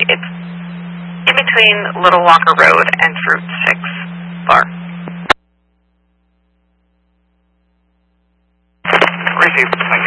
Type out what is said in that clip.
It's in between Little Walker Road and Fruit 6 Bar. Received.